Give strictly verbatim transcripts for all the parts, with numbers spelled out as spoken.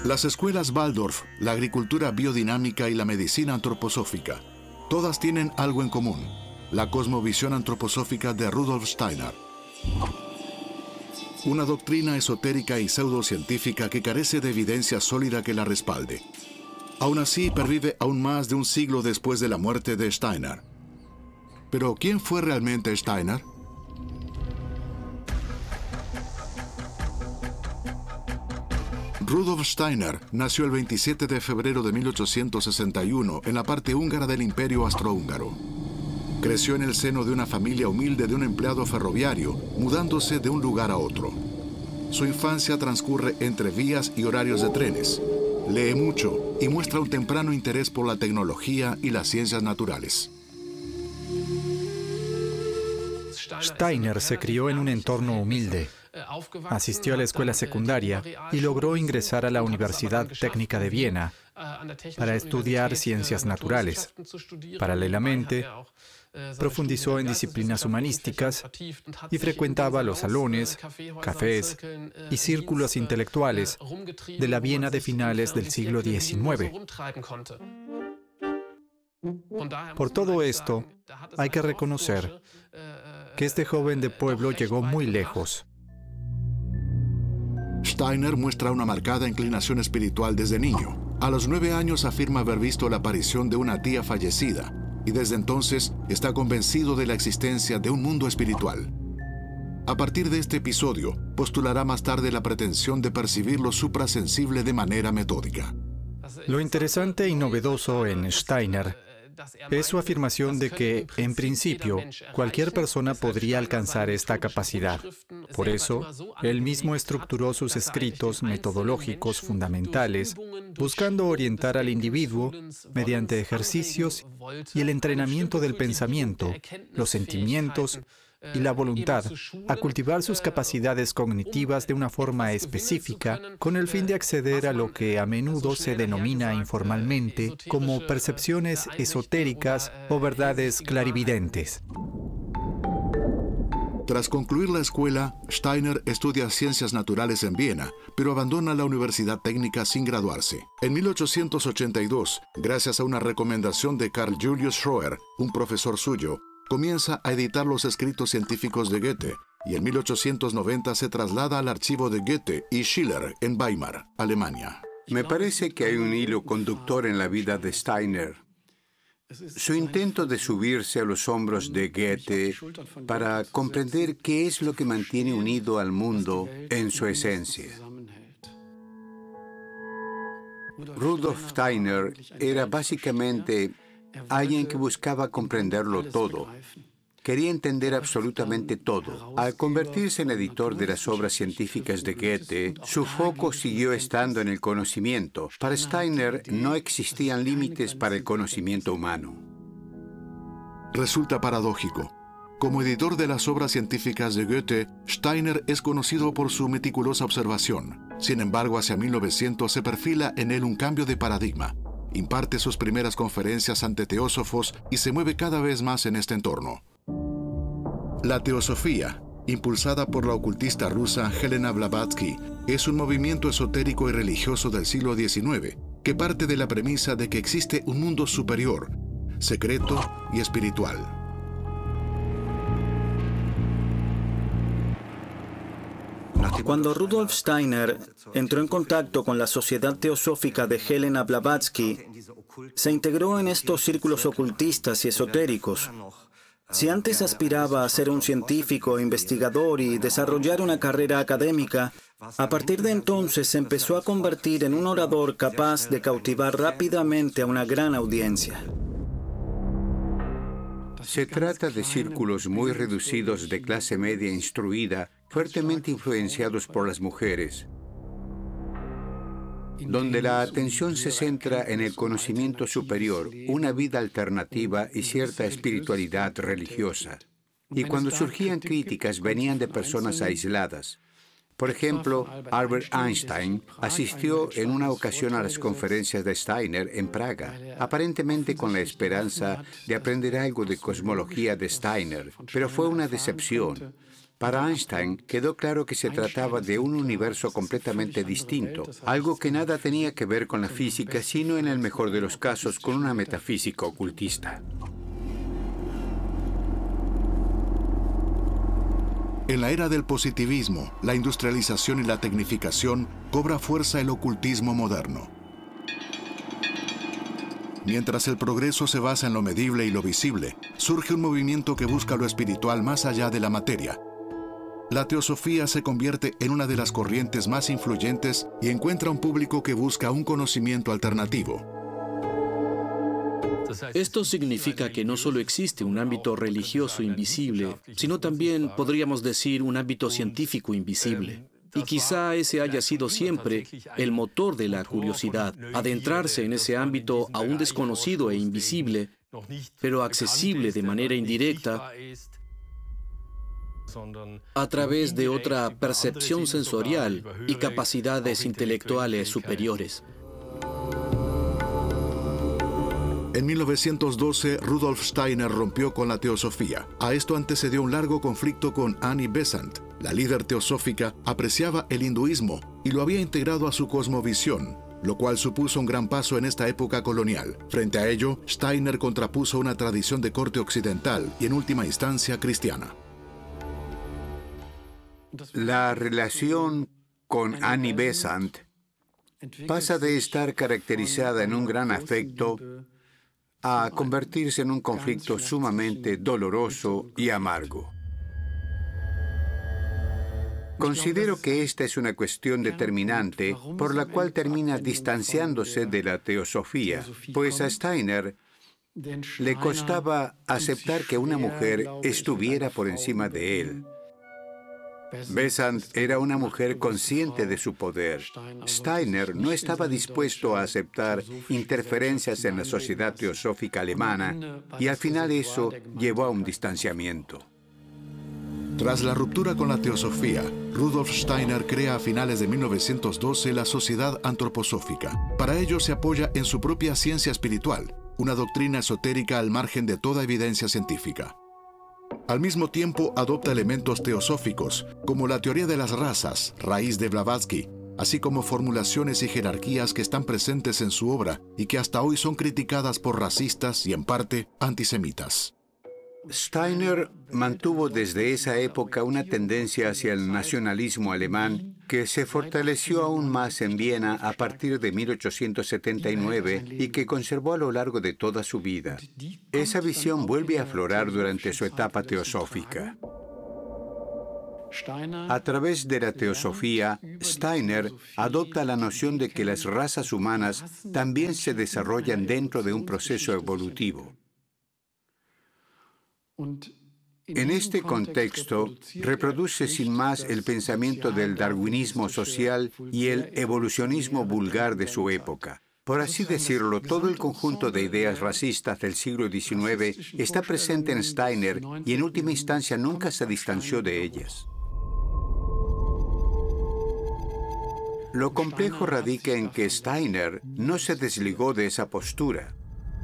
Las escuelas Waldorf, la agricultura biodinámica y la medicina antroposófica, todas tienen algo en común: la cosmovisión antroposófica de Rudolf Steiner. Una doctrina esotérica y pseudocientífica que carece de evidencia sólida que la respalde. Aún así, pervive aún más de un siglo después de la muerte de Steiner. Pero, ¿quién fue realmente Steiner? Rudolf Steiner nació el veintisiete de febrero de mil ochocientos sesenta y uno en la parte húngara del Imperio Austrohúngaro. Creció en el seno de una familia humilde de un empleado ferroviario, mudándose de un lugar a otro. Su infancia transcurre entre vías y horarios de trenes. Lee mucho y muestra un temprano interés por la tecnología y las ciencias naturales. Steiner se crió en un entorno humilde. Asistió a la escuela secundaria y logró ingresar a la Universidad Técnica de Viena para estudiar ciencias naturales. Paralelamente, profundizó en disciplinas humanísticas y frecuentaba los salones, cafés y círculos intelectuales de la Viena de finales del siglo diecinueve. Por todo esto, hay que reconocer que este joven de pueblo llegó muy lejos. Steiner muestra una marcada inclinación espiritual desde niño. A los nueve años afirma haber visto la aparición de una tía fallecida y desde entonces está convencido de la existencia de un mundo espiritual. A partir de este episodio, postulará más tarde la pretensión de percibir lo suprasensible de manera metódica. Lo interesante y novedoso en Steiner es su afirmación de que, en principio, cualquier persona podría alcanzar esta capacidad. Por eso, él mismo estructuró sus escritos metodológicos fundamentales, buscando orientar al individuo mediante ejercicios y el entrenamiento del pensamiento, los sentimientos y la voluntad, a cultivar sus capacidades cognitivas de una forma específica con el fin de acceder a lo que a menudo se denomina informalmente como percepciones esotéricas o verdades clarividentes. Tras concluir la escuela, Steiner estudia ciencias naturales en Viena, pero abandona la Universidad Técnica sin graduarse. En mil ochocientos ochenta y dos, gracias a una recomendación de Carl Julius Schroer, un profesor suyo, comienza a editar los escritos científicos de Goethe y en mil ochocientos noventa se traslada al archivo de Goethe y Schiller en Weimar, Alemania. Me parece que hay un hilo conductor en la vida de Steiner. Su intento de subirse a los hombros de Goethe para comprender qué es lo que mantiene unido al mundo en su esencia. Rudolf Steiner era básicamente alguien que buscaba comprenderlo todo. Quería entender absolutamente todo. Al convertirse en editor de las obras científicas de Goethe, su foco siguió estando en el conocimiento. Para Steiner no existían límites para el conocimiento humano. Resulta paradójico. Como editor de las obras científicas de Goethe, Steiner es conocido por su meticulosa observación. Sin embargo, hacia mil novecientos se perfila en él un cambio de paradigma. Imparte sus primeras conferencias ante teósofos y se mueve cada vez más en este entorno. La teosofía, impulsada por la ocultista rusa Helena Blavatsky, es un movimiento esotérico y religioso del siglo diecinueve que parte de la premisa de que existe un mundo superior, secreto y espiritual. Cuando Rudolf Steiner entró en contacto con la Sociedad Teosófica de Helena Blavatsky, se integró en estos círculos ocultistas y esotéricos. Si antes aspiraba a ser un científico, investigador y desarrollar una carrera académica, a partir de entonces se empezó a convertir en un orador capaz de cautivar rápidamente a una gran audiencia. Se trata de círculos muy reducidos de clase media instruida, fuertemente influenciados por las mujeres, donde la atención se centra en el conocimiento superior, una vida alternativa y cierta espiritualidad religiosa. Y cuando surgían críticas, venían de personas aisladas. Por ejemplo, Albert Einstein asistió en una ocasión a las conferencias de Steiner en Praga, aparentemente con la esperanza de aprender algo de cosmología de Steiner, pero fue una decepción. Para Einstein quedó claro que se trataba de un universo completamente distinto, algo que nada tenía que ver con la física, sino en el mejor de los casos con una metafísica ocultista. En la era del positivismo, la industrialización y la tecnificación, cobra fuerza el ocultismo moderno. Mientras el progreso se basa en lo medible y lo visible, surge un movimiento que busca lo espiritual más allá de la materia. La teosofía se convierte en una de las corrientes más influyentes y encuentra un público que busca un conocimiento alternativo. Esto significa que no solo existe un ámbito religioso invisible, sino también, podríamos decir, un ámbito científico invisible. Y quizá ese haya sido siempre el motor de la curiosidad, adentrarse en ese ámbito aún desconocido e invisible, pero accesible de manera indirecta, a través de otra percepción sensorial y capacidades intelectuales superiores. En mil novecientos doce, Rudolf Steiner rompió con la teosofía. A esto antecedió un largo conflicto con Annie Besant. La líder teosófica apreciaba el hinduismo y lo había integrado a su cosmovisión, lo cual supuso un gran paso en esta época colonial. Frente a ello, Steiner contrapuso una tradición de corte occidental y en última instancia cristiana. La relación con Annie Besant pasa de estar caracterizada en un gran afecto a convertirse en un conflicto sumamente doloroso y amargo. Considero que esta es una cuestión determinante por la cual termina distanciándose de la teosofía, pues a Steiner le costaba aceptar que una mujer estuviera por encima de él. Besant era una mujer consciente de su poder. Steiner no estaba dispuesto a aceptar interferencias en la sociedad teosófica alemana y al final eso llevó a un distanciamiento. Tras la ruptura con la teosofía, Rudolf Steiner crea a finales de mil novecientos doce la Sociedad Antroposófica. Para ello se apoya en su propia ciencia espiritual, una doctrina esotérica al margen de toda evidencia científica. Al mismo tiempo adopta elementos teosóficos, como la teoría de las razas, raíz de Blavatsky, así como formulaciones y jerarquías que están presentes en su obra y que hasta hoy son criticadas por racistas y en parte antisemitas. Steiner mantuvo desde esa época una tendencia hacia el nacionalismo alemán que se fortaleció aún más en Viena a partir de mil ochocientos setenta y nueve y que conservó a lo largo de toda su vida. Esa visión vuelve a aflorar durante su etapa teosófica. A través de la teosofía, Steiner adopta la noción de que las razas humanas también se desarrollan dentro de un proceso evolutivo. En este contexto, reproduce sin más el pensamiento del darwinismo social y el evolucionismo vulgar de su época. Por así decirlo, todo el conjunto de ideas racistas del siglo diecinueve está presente en Steiner y en última instancia nunca se distanció de ellas. Lo complejo radica en que Steiner no se desligó de esa postura.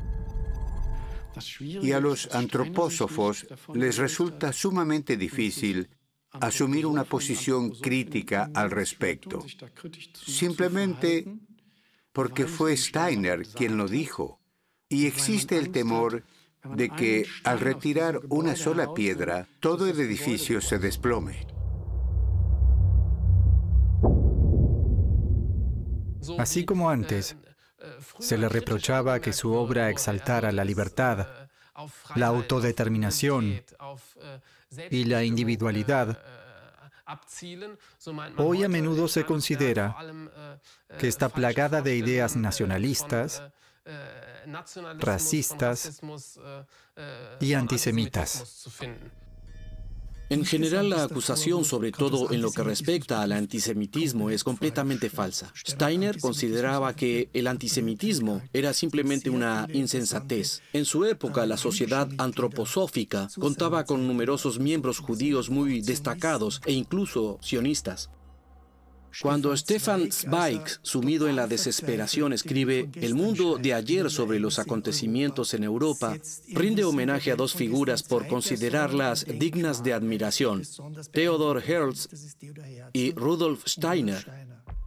Y a los antropósofos les resulta sumamente difícil asumir una posición crítica al respecto, simplemente porque fue Steiner quien lo dijo. Y existe el temor de que al retirar una sola piedra, todo el edificio se desplome. Así como antes, se le reprochaba que su obra exaltara la libertad, la autodeterminación y la individualidad. Hoy a menudo se considera que está plagada de ideas nacionalistas, racistas y antisemitas. En general, la acusación, sobre todo en lo que respecta al antisemitismo, es completamente falsa. Steiner consideraba que el antisemitismo era simplemente una insensatez. En su época, la sociedad antroposófica contaba con numerosos miembros judíos muy destacados e incluso sionistas. Cuando Stefan Zweig, sumido en la desesperación, escribe El mundo de ayer sobre los acontecimientos en Europa, rinde homenaje a dos figuras por considerarlas dignas de admiración, Theodor Herzl y Rudolf Steiner.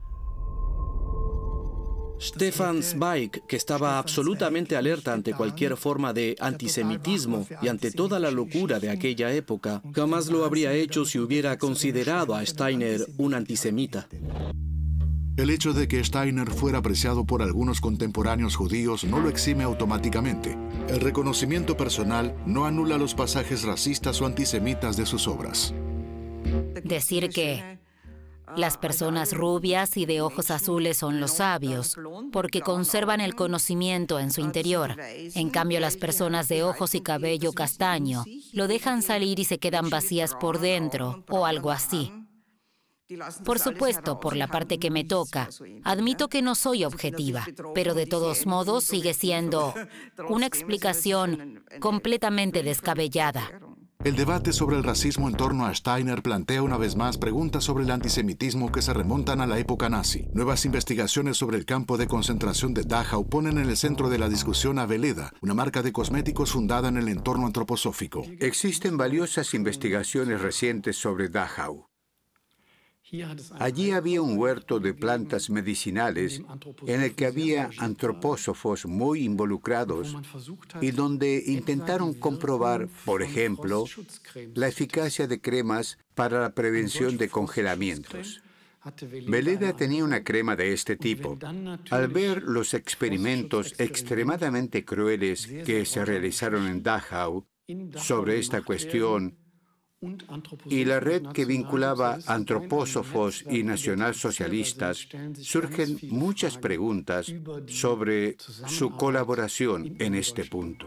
Stefan Zweig, que estaba absolutamente alerta ante cualquier forma de antisemitismo y ante toda la locura de aquella época, jamás lo habría hecho si hubiera considerado a Steiner un antisemita. El hecho de que Steiner fuera apreciado por algunos contemporáneos judíos no lo exime automáticamente. El reconocimiento personal no anula los pasajes racistas o antisemitas de sus obras. Decir que las personas rubias y de ojos azules son los sabios, porque conservan el conocimiento en su interior. En cambio, las personas de ojos y cabello castaño lo dejan salir y se quedan vacías por dentro, o algo así. Por supuesto, por la parte que me toca, admito que no soy objetiva, pero de todos modos sigue siendo una explicación completamente descabellada. El debate sobre el racismo en torno a Steiner plantea una vez más preguntas sobre el antisemitismo que se remontan a la época nazi. Nuevas investigaciones sobre el campo de concentración de Dachau ponen en el centro de la discusión a Veleda, una marca de cosméticos fundada en el entorno antroposófico. Existen valiosas investigaciones recientes sobre Dachau. Allí había un huerto de plantas medicinales en el que había antropósofos muy involucrados y donde intentaron comprobar, por ejemplo, la eficacia de cremas para la prevención de congelamientos. Veleda tenía una crema de este tipo. Al ver los experimentos extremadamente crueles que se realizaron en Dachau sobre esta cuestión, y la red que vinculaba antropósofos y nacionalsocialistas, surgen muchas preguntas sobre su colaboración en este punto.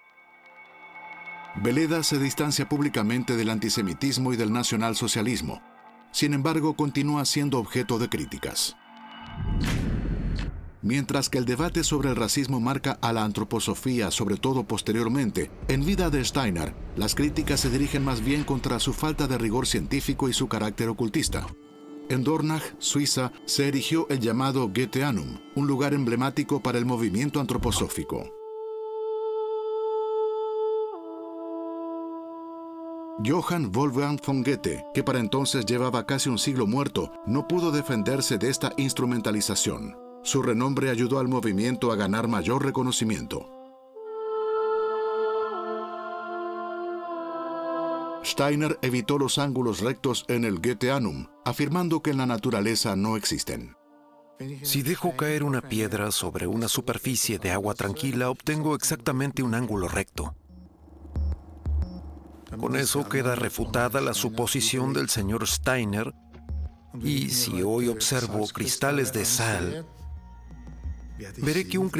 Veleda se distancia públicamente del antisemitismo y del nacionalsocialismo. Sin embargo, continúa siendo objeto de críticas. Mientras que el debate sobre el racismo marca a la antroposofía, sobre todo posteriormente, en vida de Steiner, las críticas se dirigen más bien contra su falta de rigor científico y su carácter ocultista. En Dornach, Suiza, se erigió el llamado Goetheanum, un lugar emblemático para el movimiento antroposófico. Johann Wolfgang von Goethe, que para entonces llevaba casi un siglo muerto, no pudo defenderse de esta instrumentalización. Su renombre ayudó al movimiento a ganar mayor reconocimiento. Steiner evitó los ángulos rectos en el Goetheanum, afirmando que en la naturaleza no existen. Si dejo caer una piedra sobre una superficie de agua tranquila, obtengo exactamente un ángulo recto. Con eso queda refutada la suposición del señor Steiner, y si hoy observo cristales de sal, veré que un